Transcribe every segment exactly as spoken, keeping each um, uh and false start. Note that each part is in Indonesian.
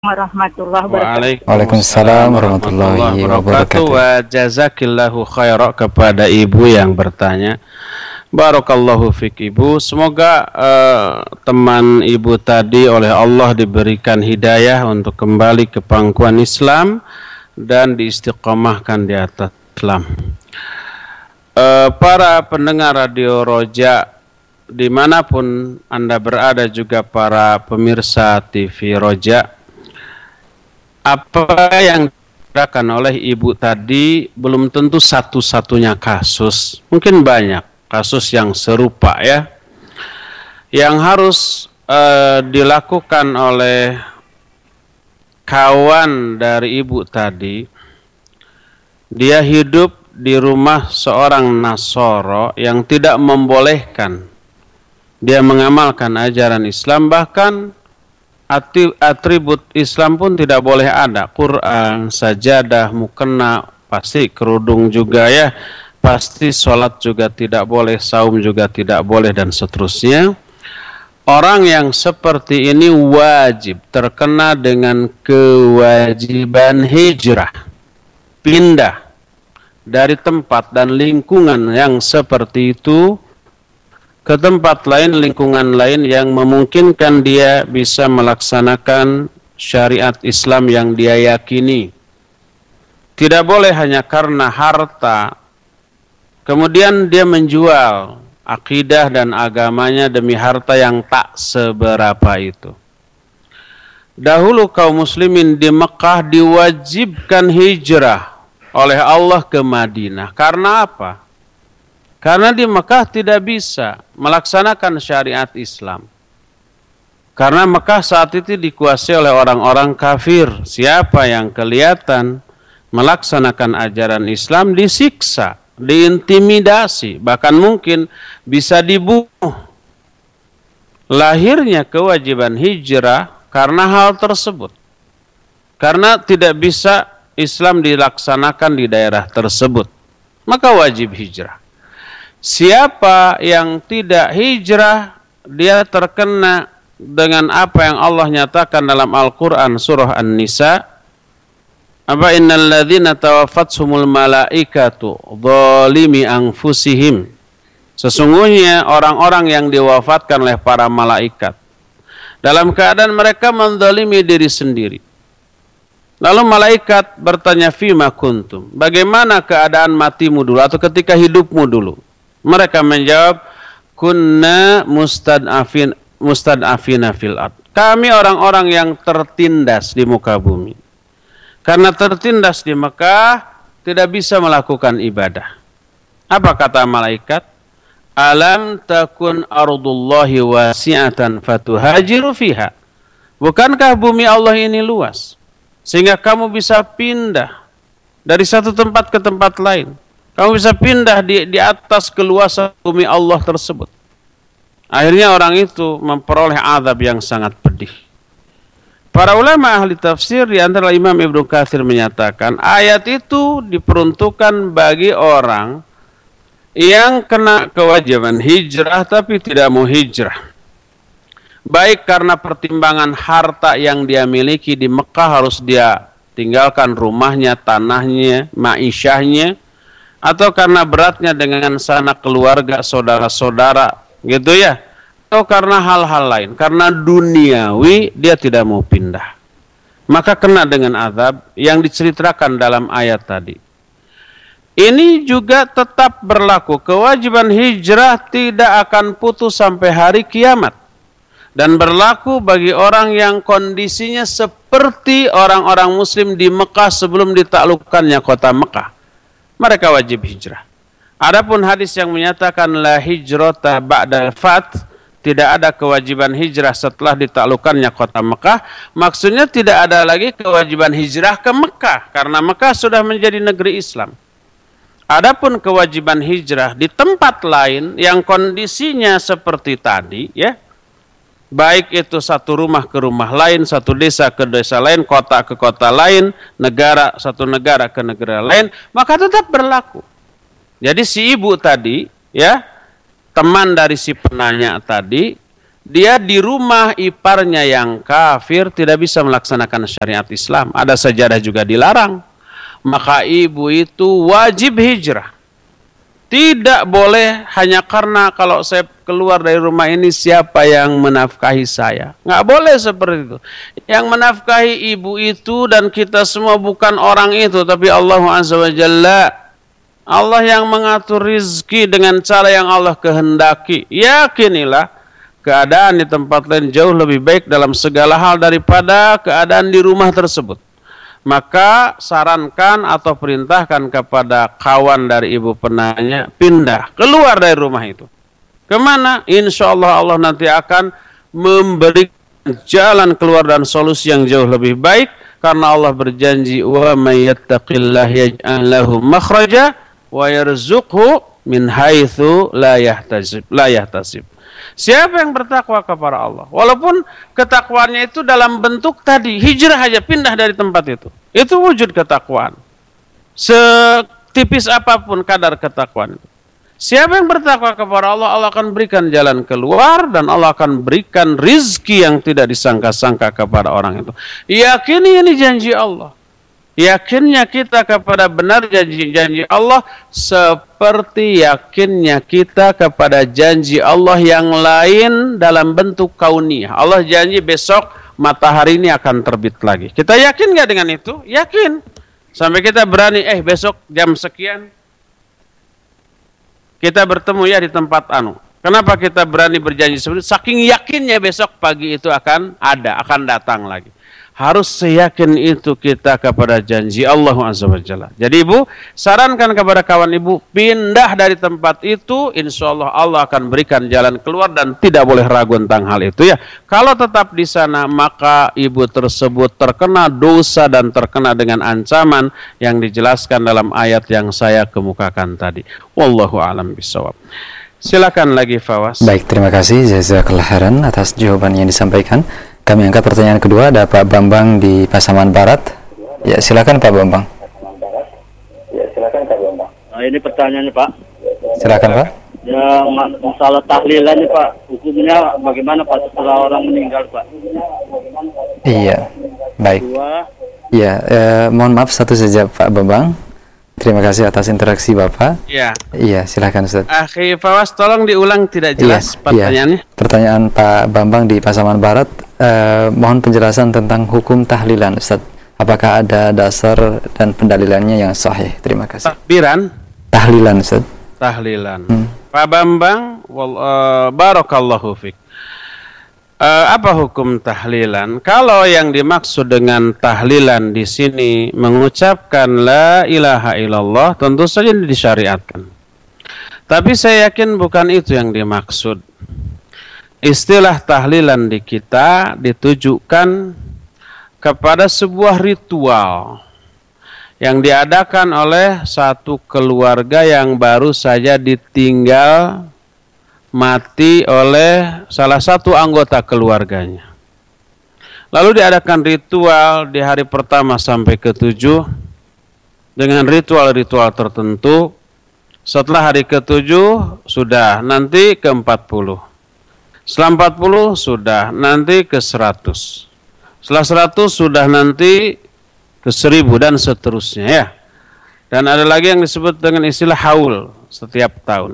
warahmatullahi wabarakatuh. Waalaikumsalam warahmatullahi wabarakatuh. Wa jazakillahu khairan kepada ibu yang bertanya. Barakallahu fik ibu. Semoga uh, teman ibu tadi oleh Allah diberikan hidayah untuk kembali ke pangkuan Islam dan diistiqomahkan di atas Islam. Uh, para pendengar Radio Roja dimanapun Anda berada, juga para pemirsa T V Roja, apa yang dikatakan oleh ibu tadi belum tentu satu-satunya kasus, mungkin banyak kasus yang serupa ya, yang harus uh, dilakukan oleh kawan dari ibu tadi. Dia hidup di rumah seorang Nasoro yang tidak membolehkan dia mengamalkan ajaran Islam, bahkan atribut Islam pun tidak boleh ada. Quran, sajadah, mukena, pasti kerudung juga ya, pasti sholat juga tidak boleh, saum juga tidak boleh, dan seterusnya. Orang yang seperti ini wajib terkena dengan kewajiban hijrah, pindah dari tempat dan lingkungan yang seperti itu ke tempat lain, lingkungan lain yang memungkinkan dia bisa melaksanakan syariat Islam yang dia yakini. Tidak boleh hanya karena harta kemudian dia menjual akidah dan agamanya demi harta yang tak seberapa itu. Dahulu kaum muslimin di Mekah diwajibkan hijrah oleh Allah ke Madinah. Karena apa? Karena di Mekah tidak bisa melaksanakan syariat Islam. Karena Mekah saat itu dikuasai oleh orang-orang kafir. Siapa yang kelihatan melaksanakan ajaran Islam disiksa, diintimidasi, bahkan mungkin bisa dibunuh. Lahirnya kewajiban hijrah karena hal tersebut. Karena tidak bisa Islam dilaksanakan di daerah tersebut, maka wajib hijrah. Siapa yang tidak hijrah, dia terkena dengan apa yang Allah nyatakan dalam Al-Quran surah An-Nisa. Apa innal ladzina tawaffatuhumul malaikatu dzalimi anfusihim. Sesungguhnya orang-orang yang diwafatkan oleh para malaikat dalam keadaan mereka menzalimi diri sendiri. Lalu malaikat bertanya, fima kuntum, bagaimana keadaan matimu dulu atau ketika hidupmu dulu? Mereka menjawab, kunna mustad'afin mustad'afina fil ard. Kami orang-orang yang tertindas di muka bumi. Karena tertindas di Mekah, tidak bisa melakukan ibadah. Apa kata malaikat? Alam takun ardullahi wasi'atan fatuhajiru fiha. Bukankah bumi Allah ini luas, sehingga kamu bisa pindah dari satu tempat ke tempat lain? Kamu bisa pindah di, di atas keluasan bumi Allah tersebut. Akhirnya orang itu memperoleh azab yang sangat pedih. Para ulama ahli tafsir di antara Imam Ibnu Katsir menyatakan ayat itu diperuntukkan bagi orang yang kena kewajiban hijrah tapi tidak mau hijrah. Baik karena pertimbangan harta yang dia miliki di Mekah, harus dia tinggalkan rumahnya, tanahnya, ma'isyahnya, atau karena beratnya dengan sanak keluarga, saudara-saudara, gitu ya. Atau karena hal-hal lain, karena duniawi dia tidak mau pindah. Maka kena dengan azab yang diceritakan dalam ayat tadi. Ini juga tetap berlaku. Kewajiban hijrah tidak akan putus sampai hari kiamat. Dan berlaku bagi orang yang kondisinya seperti orang-orang muslim di Mekah sebelum ditaklukkannya kota Mekah. Mereka wajib hijrah. Adapun hadis yang menyatakan la hijrata ba'dal fath, tidak ada kewajiban hijrah setelah ditaklukkannya kota Mekah, maksudnya tidak ada lagi kewajiban hijrah ke Mekah karena Mekah sudah menjadi negeri Islam. Adapun kewajiban hijrah di tempat lain yang kondisinya seperti tadi ya, baik itu satu rumah ke rumah lain, satu desa ke desa lain, kota ke kota lain, negara satu negara ke negara lain, maka tetap berlaku. Jadi si ibu tadi, ya, teman dari si penanya tadi, dia di rumah iparnya yang kafir tidak bisa melaksanakan syariat Islam, ada sajadah juga dilarang, maka ibu itu wajib hijrah. Tidak boleh hanya karena kalau saya keluar dari rumah ini siapa yang menafkahi saya. Nggak boleh seperti itu. Yang menafkahi ibu itu dan kita semua bukan orang itu, tapi Allah Azza wa Jalla. Allah yang mengatur rizki dengan cara yang Allah kehendaki. Yakinilah keadaan di tempat lain jauh lebih baik dalam segala hal daripada keadaan di rumah tersebut. Maka sarankan atau perintahkan kepada kawan dari ibu penanya, pindah, keluar dari rumah itu. Kemana? Insya Allah Allah nanti akan memberi jalan keluar dan solusi yang jauh lebih baik. Karena Allah berjanji, wa may yattaqillah yaj'al lahu makhraja wa yarzuqhu min haitsu la yahtasib. La yahtasib. Siapa yang bertakwa kepada Allah, walaupun ketakwaannya itu dalam bentuk tadi hijrah aja, pindah dari tempat itu, itu wujud ketakwaan. Setipis apapun kadar ketakwaan itu. Siapa yang bertakwa kepada Allah, Allah akan berikan jalan keluar dan Allah akan berikan rizki yang tidak disangka-sangka kepada orang itu. Yakini ini janji Allah. Yakinnya kita kepada benar janji-janji Allah seperti yakinnya kita kepada janji Allah yang lain dalam bentuk kauniyah. Allah janji besok matahari ini akan terbit lagi. Kita yakin nggak dengan itu? Yakin. Sampai kita berani, eh besok jam sekian kita bertemu ya di tempat anu. Kenapa kita berani berjanji seperti itu? Saking yakinnya besok pagi itu akan ada, akan datang lagi. Harus seyakin itu kita kepada janji Allah Azza wa Jalla. Jadi ibu, sarankan kepada kawan ibu, pindah dari tempat itu, insya Allah Allah akan berikan jalan keluar dan tidak boleh ragu tentang hal itu ya. Kalau tetap di sana, maka ibu tersebut terkena dosa dan terkena dengan ancaman yang dijelaskan dalam ayat yang saya kemukakan tadi. Wallahu a'lam bishawab. Silakan lagi Fawaz. Baik, terima kasih jazakallahu khairan atas jawaban yang disampaikan. Kami angkat pertanyaan kedua, ada Pak Bambang di Pasaman Barat. Ya, silakan Pak Bambang. Ya, silakan Pak Bambang. Nah, ini pertanyaannya Pak. Silakan Pak. Ya, masalah tahlilan nih Pak. Hukumnya bagaimana Pak setelah orang meninggal Pak? Iya, baik. Dua. Ya, eh, mohon maaf satu saja Pak Bambang. Terima kasih atas interaksi Bapak. Iya. Iya, silakan Ustaz. Akhi Fawaz, tolong diulang, tidak jelas iya, pertanyaannya. Iya. Pertanyaan Pak Bambang di Pasaman Barat. Eh, mohon penjelasan tentang hukum tahlilan Ustaz. Apakah ada dasar dan pendalilannya yang sahih? Terima kasih. Takbiran? Tahlilan Ustaz. Tahlilan. Hmm. Pak Bambang, wal, uh, barakallahu fiik. Uh, apa hukum tahlilan? Kalau yang dimaksud dengan tahlilan di sini mengucapkan la ilaha illallah, tentu saja disyariatkan. Tapi saya yakin bukan itu yang dimaksud. Istilah tahlilan di kita ditujukan kepada sebuah ritual yang diadakan oleh satu keluarga yang baru saja ditinggal mati oleh salah satu anggota keluarganya. Lalu diadakan ritual di hari pertama sampai ketujuh dengan ritual-ritual tertentu. Setelah hari ketujuh sudah nanti ke empat puluh. Setelah empat puluh sudah nanti ke seratus. Setelah seratus sudah nanti ke seribu dan seterusnya ya. Dan ada lagi yang disebut dengan istilah haul setiap tahun.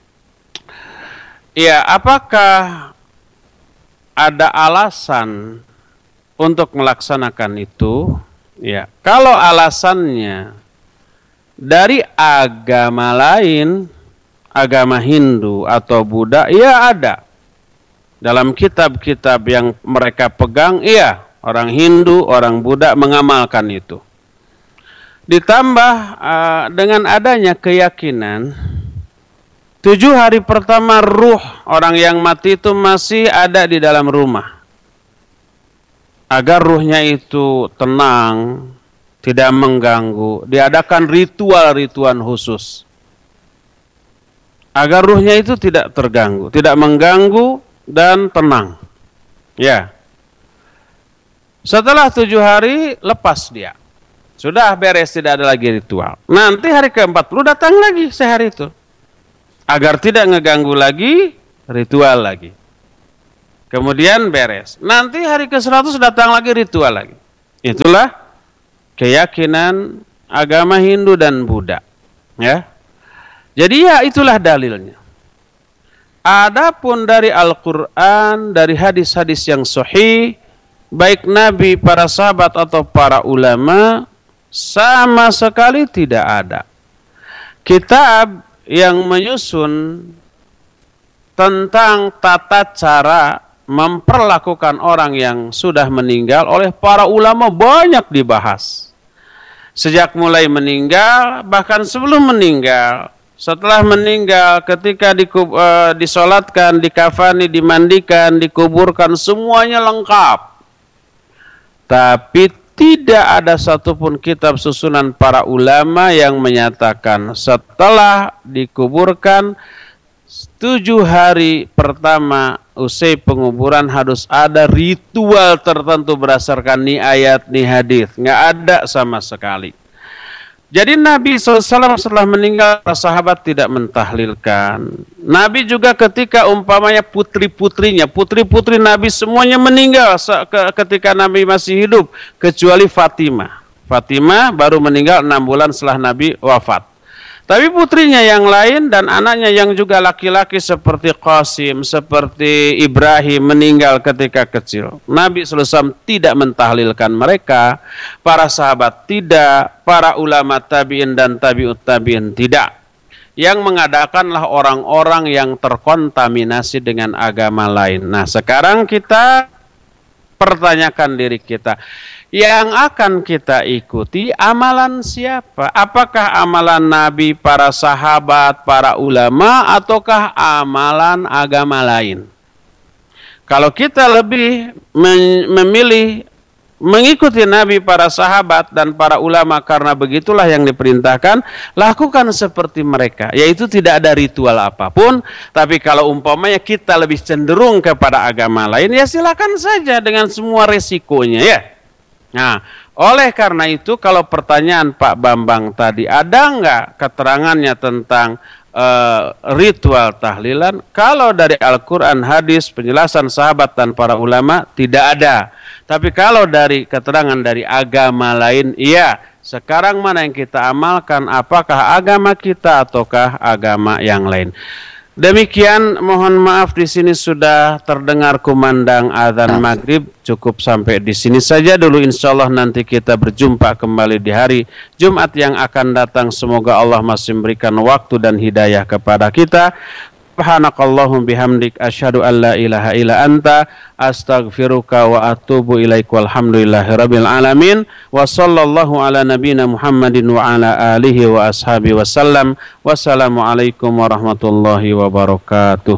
Ya, apakah ada alasan untuk melaksanakan itu? Ya, kalau alasannya dari agama lain, agama Hindu atau Buddha, ya ada. Dalam kitab-kitab yang mereka pegang, iya, orang Hindu, orang Buddha mengamalkan itu. Ditambah uh, dengan adanya keyakinan, tujuh hari pertama ruh orang yang mati itu masih ada di dalam rumah. Agar ruhnya itu tenang, tidak mengganggu, diadakan ritual-ritual khusus. Agar ruhnya itu tidak terganggu, tidak mengganggu, dan tenang. Ya. Setelah tujuh hari lepas dia. Sudah beres, tidak ada lagi ritual. Nanti hari ke empat puluh datang lagi sehari itu. Agar tidak ngeganggu lagi, ritual lagi. Kemudian beres. Nanti hari ke seratus datang lagi ritual lagi. Itulah keyakinan agama Hindu dan Buddha. Ya. Jadi ya itulah dalilnya. Adapun dari Al-Quran, dari hadis-hadis yang sahih, baik Nabi, para sahabat atau para ulama, sama sekali tidak ada kitab yang menyusun tentang tata cara memperlakukan orang yang sudah meninggal. Oleh para ulama banyak dibahas. Sejak mulai meninggal, bahkan sebelum meninggal, setelah meninggal, ketika dikub, uh, disolatkan, dikafani, dimandikan, dikuburkan, semuanya lengkap. Tapi tidak ada satupun kitab susunan para ulama yang menyatakan setelah dikuburkan tujuh hari pertama usai penguburan harus ada ritual tertentu berdasarkan ni ayat, ni hadis. Nggak ada sama sekali. Jadi Nabi shallallahu alaihi wasallam setelah meninggal, para sahabat tidak mentahlilkan. Nabi juga ketika umpamanya putri-putrinya, putri-putri Nabi semuanya meninggal ketika Nabi masih hidup, kecuali Fatimah. Fatimah baru meninggal enam bulan setelah Nabi wafat. Tapi putrinya yang lain dan anaknya yang juga laki-laki seperti Qasim, seperti Ibrahim meninggal ketika kecil. Nabi shallallahu alaihi wasallam tidak mentahlilkan mereka, para sahabat tidak, para ulama tabi'in dan tabi'ut tabi'in tidak. Yang mengadakanlah orang-orang yang terkontaminasi dengan agama lain. Nah, sekarang kita pertanyakan diri kita, yang akan kita ikuti amalan siapa? Apakah amalan Nabi, para sahabat, para ulama, ataukah amalan agama lain? Kalau kita lebih memilih mengikuti Nabi, para sahabat, dan para ulama karena begitulah yang diperintahkan, lakukan seperti mereka, yaitu tidak ada ritual apapun. Tapi kalau umpamanya kita lebih cenderung kepada agama lain, ya silakan saja dengan semua resikonya ya. Nah, oleh karena itu kalau pertanyaan Pak Bambang tadi, ada nggak keterangannya tentang uh, ritual tahlilan? Kalau dari Al-Quran, hadis, penjelasan sahabat dan para ulama, tidak ada. Tapi kalau dari keterangan dari agama lain, iya. Sekarang mana yang kita amalkan? Apakah agama kita ataukah agama yang lain? Demikian, mohon maaf di sini sudah terdengar kumandang azan maghrib. Cukup sampai di sini saja dulu. Insya Allah nanti kita berjumpa kembali di hari Jumat yang akan datang. Semoga Allah masih memberikan waktu dan hidayah kepada kita. Subhanakallahum bihamdik asyhadu an la ilaha illa anta astaghfiruka wa atubu ilaik walhamdulillahi rabbil alamin wa sallallahu ala nabiyina Muhammadin wa ala alihi wa ashabi wasallam. Wassalamualaikum warahmatullahi wabarakatuh.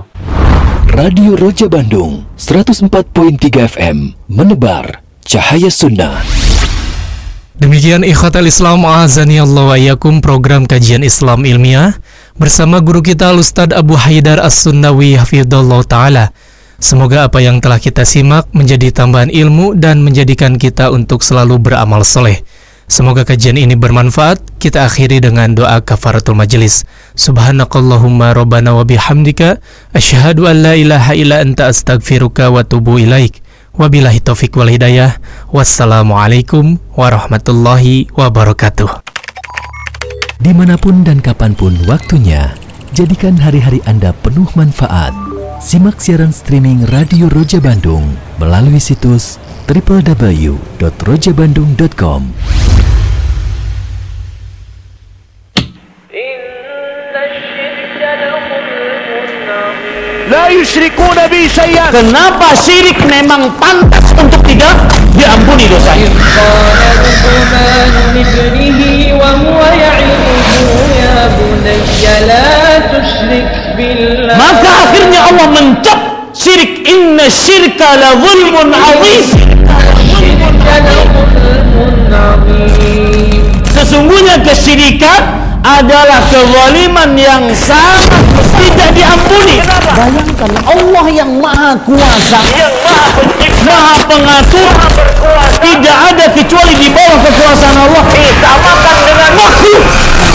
Radio Roja Bandung seratus empat koma tiga F M menebar cahaya sunnah. Demikian ikhwatal Islam azani Allah wa yakum, program kajian Islam ilmiah bersama guru kita Ustadz Abu Haidar As-Sunnawi hafidhallahu taala. Semoga apa yang telah kita simak menjadi tambahan ilmu dan menjadikan kita untuk selalu beramal soleh. Semoga kajian ini bermanfaat. Kita akhiri dengan doa kafaratul majelis. Subhanakallahumma rabbana wa bihamdika asyhadu an la ilaha illa anta astaghfiruka wa atubu ilaik. Wabillahi taufik wal hidayah. Wassalamualaikum warahmatullahi wabarakatuh. Dimanapun dan kapanpun waktunya, jadikan hari-hari Anda penuh manfaat. Simak siaran streaming Radio Roja Bandung melalui situs w w w dot roja bandung dot com. La yusyrikuna bi syai'an. Kenapa syirik memang pantas untuk tidak diampuni dosanya? Maka akhirnya Allah mencap syirik. Inna syirka la zulmun azim. Sesungguhnya kesyirikan adalah kezaliman yang sangat tidak diampuni. Bayangkan Allah yang maha kuasa, yang maha pencipta, maha pengatur, maha berkuasa, tidak ada kecuali di bawah kekuasaan Allah. Disamakan dengan makhluk.